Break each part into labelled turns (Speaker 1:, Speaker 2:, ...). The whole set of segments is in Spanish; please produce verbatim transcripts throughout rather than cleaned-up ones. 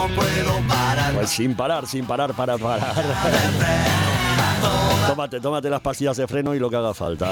Speaker 1: no puedo parar.
Speaker 2: Pues sin parar, sin parar, para parar. Tómate, tómate las pastillas de freno y lo que haga falta.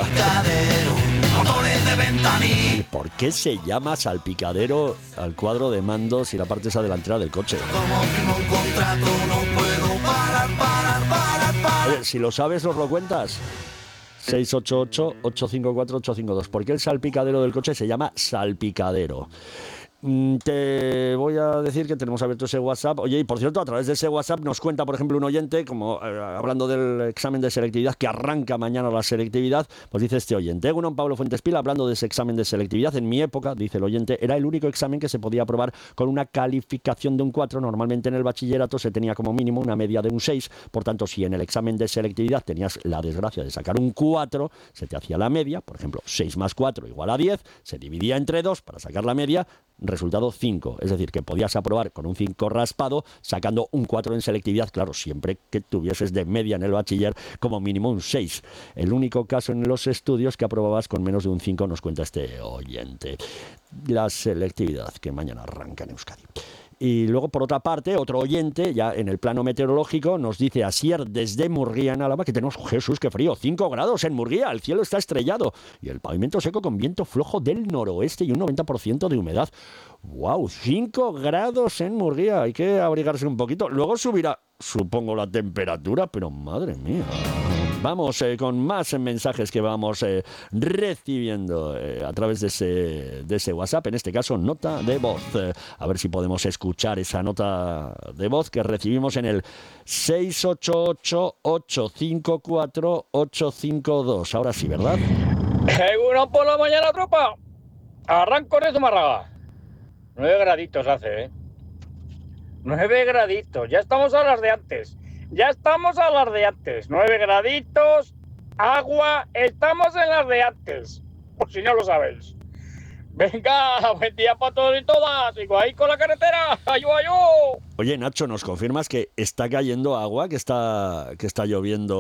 Speaker 1: Motores de ventanilla.
Speaker 2: ¿Y por qué se llama salpicadero al cuadro de mandos y la parte esa delantera del coche?
Speaker 1: Como firmo un contrato, no puedo parar, parar, parar, parar.
Speaker 2: Oye, si lo sabes, nos lo cuentas. seis ocho ocho, ocho cinco cuatro, ocho cinco dos. ¿Por qué el salpicadero del coche se llama salpicadero? Mm, Te voy a decir que tenemos abierto ese WhatsApp. Oye, y por cierto, a través de ese WhatsApp nos cuenta, por ejemplo, un oyente, como eh, hablando del examen de selectividad, que arranca mañana la selectividad, pues dice este oyente, Egunon Pablo Fuentes Pila, hablando de ese examen de selectividad, en mi época, dice el oyente, era el único examen que se podía aprobar con una calificación de un cuatro. Normalmente en el bachillerato se tenía como mínimo una media de un seis, por tanto, si en el examen de selectividad tenías la desgracia de sacar un cuatro, se te hacía la media, por ejemplo, seis más cuatro igual a diez, se dividía entre dos para sacar la media, resultado cinco, es decir, que podías aprobar con un cinco raspado sacando un cuatro en selectividad, claro, siempre que tuvieses de media en el bachiller como mínimo un seis. El único caso en los estudios que aprobabas con menos de un cinco, nos cuenta este oyente. La selectividad que mañana arranca en Euskadi. Y luego, por otra parte, otro oyente, ya en el plano meteorológico, nos dice Asier desde Murguía, en Álava, que tenemos, Jesús, qué frío, cinco grados en Murguía, el cielo está estrellado y el pavimento seco con viento flojo del noroeste y un noventa por ciento de humedad. ¡Wow! cinco grados en Murguía, hay que abrigarse un poquito. Luego subirá, supongo, la temperatura, pero madre mía. Vamos eh, con más mensajes que vamos eh, recibiendo eh, a través de ese, de ese WhatsApp, en este caso nota de voz. Eh, a ver si podemos escuchar esa nota de voz que recibimos en el seis ocho ocho, ocho cinco cuatro, ocho cinco dos. Ahora sí, ¿verdad?
Speaker 3: Egunon por la mañana, tropa. Arranco de Zumárraga. Nueve graditos hace, ¿eh? Nueve graditos. Ya estamos a las de antes. Ya estamos a las de antes. Nueve graditos, agua, estamos en las de antes. Por si no lo sabéis. Venga, buen día para todos y todas. Sigo ahí con la carretera. ¡Ayú, ayú!
Speaker 2: Oye, Nacho, ¿nos confirmas que está cayendo agua, que está, que está lloviendo